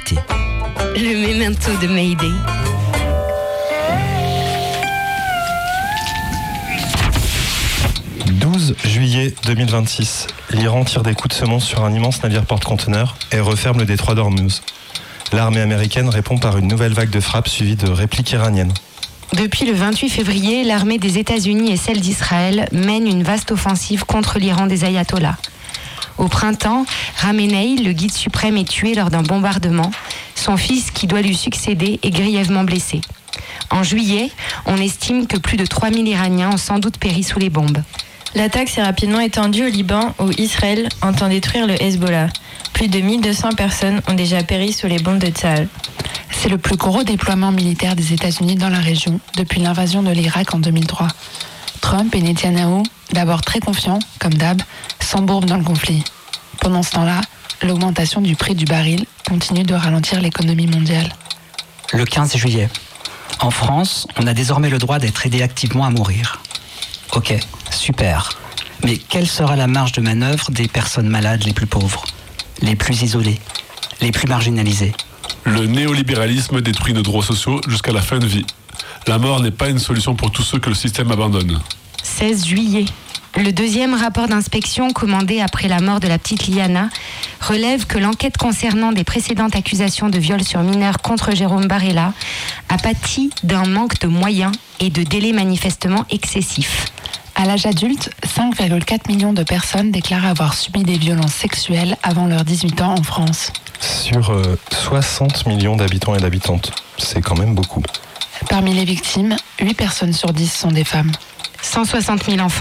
l'actualité. Le memento de Mayday. « 12 juillet 2026. L'Iran tire des coups de semonce sur un immense navire porte-conteneurs et referme le détroit d'Ormuz. L'armée américaine répond par une nouvelle vague de frappes suivie de répliques iraniennes. Depuis le 28 février, l'armée des États-Unis et celle d'Israël mènent une vaste offensive contre l'Iran des ayatollahs. Au printemps, Khamenei, le guide suprême, est tué lors d'un bombardement. Son fils, qui doit lui succéder, est grièvement blessé. En juillet, on estime que plus de 3000 Iraniens ont sans doute péri sous les bombes. L'attaque s'est rapidement étendue au Liban, où Israël entend détruire le Hezbollah. Plus de 1200 personnes ont déjà péri sous les bombes de Tsahal. C'est le plus gros déploiement militaire des États-Unis dans la région depuis l'invasion de l'Irak en 2003. Trump et Netanyahou, d'abord très confiants, comme d'hab, s'embourbent dans le conflit. Pendant ce temps-là, l'augmentation du prix du baril continue de ralentir l'économie mondiale. Le 15 juillet. En France, on a désormais le droit d'être aidé activement à mourir. Ok, super. Mais quelle sera la marge de manœuvre des personnes malades les plus pauvres, les plus isolées, les plus marginalisées ? Le néolibéralisme détruit nos droits sociaux jusqu'à la fin de vie. La mort n'est pas une solution pour tous ceux que le système abandonne. 16 juillet. Le deuxième rapport d'inspection commandé après la mort de la petite Liana relève que l'enquête concernant des précédentes accusations de viol sur mineurs contre Jérôme Barella a pâti d'un manque de moyens et de délais manifestement excessifs. À l'âge adulte, 5,4 millions de personnes déclarent avoir subi des violences sexuelles avant leurs 18 ans en France. Sur 60 millions d'habitants et d'habitantes. C'est quand même beaucoup. Parmi les victimes, 8 personnes sur 10 sont des femmes. 160 000 enfants